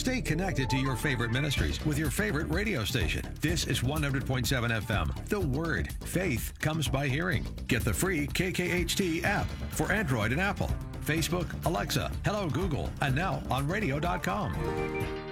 Stay connected to your favorite ministries with your favorite radio station. This is 100.7 FM. The Word. Faith comes by hearing. Get the free KKHT app for Android and Apple. Facebook, Alexa, Hello Google, and now on radio.com.